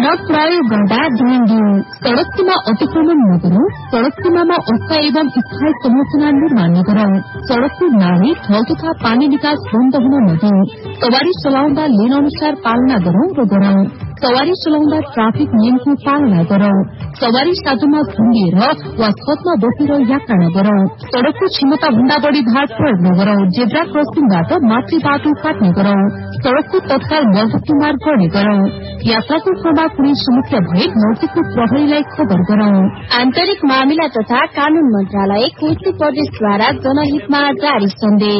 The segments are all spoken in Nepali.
सड़क प्रयोग गर्दा ध्यान दिऊ। सड़क सीमा अतिक्रमण नगरौं। सड़क सीमामा अस्थायी एवं स्थायी संरचना निर्माण नगरौं। सड़कको नाली, थल तथा पानी निकास बन्द हुन नदिऊ। सवारी चलाउँदा लेन अनुसार पालना गरौं र गरौं। सवारी चलाउँदा ट्राफिक नियमको पालना गरौं। सवारी साधनमा झुन्डिएर वा छतमा बसेर यात्रा नगरौं। सड़कको क्षमता भन्दा बढ़ी भार प्रयोग नगरौं। जेब्रा क्रसिङबाट मातृ बाटो काट्ने गरौं। सड़कको तत्काल मर्मत गर्ने गरौं। यात्राको क्रममा कुनै समस्या भए नजिकको प्रहरीलाई खबर गरौं। आन्तरिक मामिला तथा कानून मन्त्रालय कोशी प्रदेशद्वारा जनहितमा जारी सन्देश।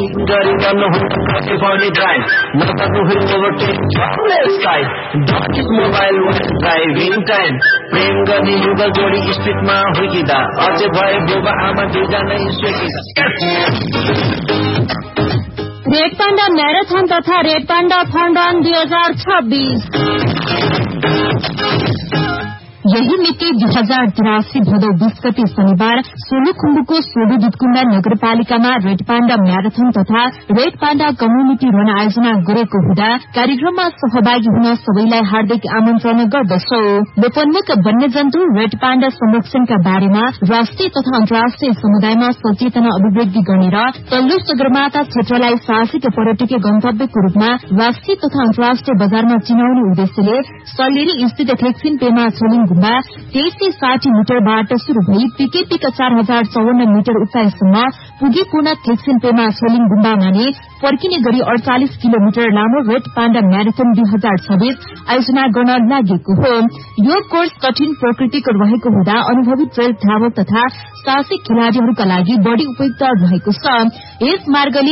मोबाइल ड्राइभिङ टाइम प्रेम गर्ने युगल जोडी स्पिडमा हुर्किँदा अझै भए बुबा आमा दुईजनै स्वीकृत। रेड पाण्डा म्याराथन तथा रेड पाण्डा फन्ड रन 2026 यही मिति 2083 भदौ 20 गते शनिबार सोलुखुम्बुको सोलु दुधकुण्डा नगरपालिकामा रेड पाण्डा म्याराथन तथा रेड पाण्डा कम्युनिटी रन आयोजना गरेको हुँदा कार्यक्रममा सहभागी हुन सबैलाई हार्दिक आमन्त्रण गर्दछौ। लोपोन्मुख वन्यजन्तु रेड पाण्डा संरक्षणका बारेमा राष्ट्रिय तथा अन्तर्राष्ट्रिय समुदायमा सचेतना अभिवृद्धि गर्ने र तल्लो सगरमाथा क्षेत्रलाई साहसिक पर्यटकीय गन्तव्यको रूपमा राष्ट्रिय तथा अन्तर्राष्ट्रिय बजारमा चिनाउने उद्देश्यले सल्लेरी स्थित ठेक्सिन पेमा छोलिङ 2360 मिटरबाट शुरू भई पिकेपिक 4054 मिटर उचाइसम्म पुगी पूर्ण ठेक्सिन पेमा छोलिङ गुम्बामा नै फर्किने गरी 48 किलोमिटर लामो रेड पाण्डा म्याराथन 2026 आयोजना गर्न लागेको हो। यो कोर्स कठिन प्रकृतिको रहेको हुँदा अनुभवी ट्रेल धावक तथा साहसिक खेलाड़ीहरूका लागि बढ़ी उपयुक्त रहेको छ। यस मार्गले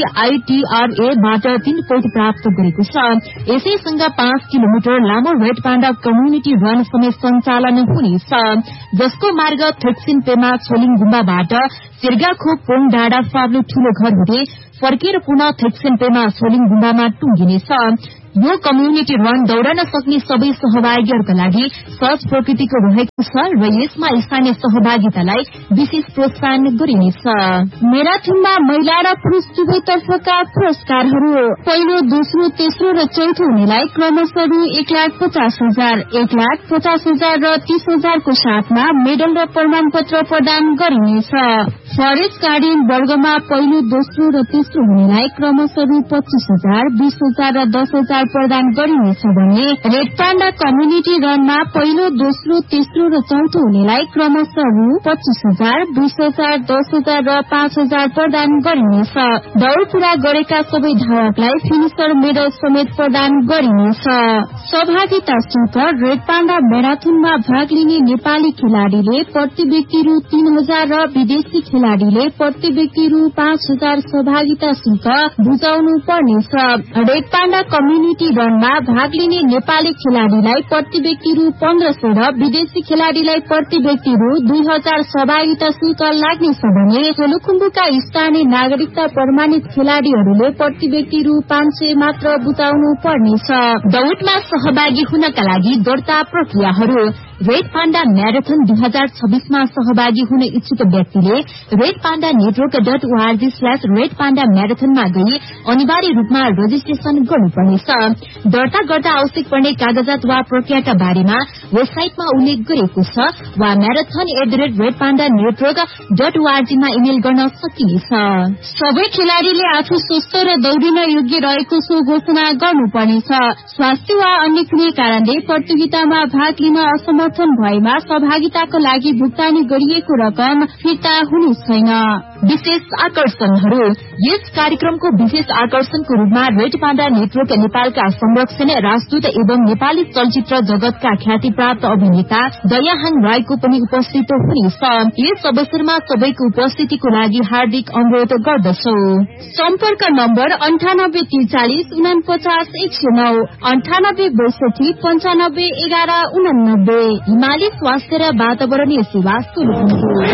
ITRA-बाट 3 पोइन्ट प्राप्त गरेको छ। यसैसँग 5 किलोमिटर लामो रेड पाण्डा कम्युनिटी रन समेत सञ्चालन हुनेछ, जसको मार्ग थेक्सिन पेमा छोलिङ गुम्बाबाट सिर्गाखोप पोङ डाँडा फाब्लो ठूलो घर हुँदै फर्केर पुनः थेक्सिन पेमा छोलिङ गुम्बामा टुंगिनेछ। यो कम्युनिटी रन दौड़न सक्ने सबै सहभागीहरूका लागि सहज प्रकृतिको रहेको छ र यसमा स्थानीय सहभागितालाई विशेष प्रोत्साहन गरिनेछ। म्याराथनमा महिला र पुरूष दुवैतर्फका पुरस्कारहरू पहिलो, दोस्रो, तेस्रो र चौथो हुनेलाई क्रमशः रु 1,50,000, 1,50,000 र 30,000 को साथमा मेडल र प्रमाण पत्र प्रदान गरिनेछ। फरेस्ट गार्डियन वर्गमा पहिलो, दोस्रो र तेस्रो हुनेलाई क्रमशः रु 25,000, 20,000 र 10,000 प्रदान गरिनेछ भने रेड पाण्डा कम्युनिटी रनमा पहिलो, दोस्रो, तेस्रो र चौथो हुनेलाई क्रमशः रु 25,000, 20,000, 10,000 र 5,000 प्रदान गरिनेछ। दौड़ पूरा गरेका सबै धावकलाई फिनिशर मेडल समेत प्रदान गरिनेछ। सहभागिता शुल्क रेड पाण्डा म्याराथनमा भाग लिने नेपाली खेलाड़ीले प्रति व्यक्ति रु 3,000 र विदेशी खेलाड़ीले प्रति व्यक्ति रु 5,000 सहभागिता शुल्क बुझाउनु पर्नेछ। रेड पाण्डा कम्युनिटी रनमा भाग लिने नेपाली खेलाड़ीलाई प्रति व्यक्ति रु 1,500 र विदेशी खेलाड़ीलाई प्रति व्यक्ति रु 2,000 सहभागिता शुल्क लाग्नेछ भने सोलुखुम्बुका स्थानीय नागरिकता प्रमाणित खेलाड़ीहरूले प्रति व्यक्ति रु 500 मात्र बुझाउनु पर्नेछ। दौड़मा सहभागी हुनका लागि दर्ता प्रक्रियाहरू रेड पाण्डा म्याराथन 2026 मा सहभागी हुन इच्छुक व्यक्तिले रेड पाण्डा नेटवर्क.org/रेड पाण्डा म्याराथनमा गई अनिवार्य रूपमा रजिस्ट्रेशन गर्नुपर्नेछ। दर्ता गर्दा आवश्यक पर्ने कागजात वा प्रक्रियाका बारेमा वेबसाइटमा उल्लेख गरेको छ वा marathon@redpanda.network.org मा इमेल गर्न सकिनेछ। सबै खेलाड़ीले आफू स्वस्थ र दौडिन योग्य रहेको सो घोषणा गर्नुपर्नेछ। स्वास्थ्य वा अन्य कुनै कारणले प्रतियोगितामा भाग लिन असमर्थन भएमा सहभागिताको लागि भुक्तानी गरिएको रकम फिर्ता हुने छैन। विशेष आकर्षणहरू यस कार्यक्रमको विशेष आकर्षणको रूपमा रेड पाण्डा नेटवर्क नेपालका संरक्षण राजदूत एवं नेपाली चलचित्र जगतका ख्यातिप्राप्त अभिनेता दयाहाङ राईको पनि उपस्थित हुनेछ। यस अवसरमा सबैको उपस्थितिको लागि हार्दिक अनुरोध गर्दछौ। सम्पर्क नम्बर 9843 49 109, 98 62 95 11 89। हिमाली स्वास्थ्य र वातावरणीय सेवा सोलुखुम्बु।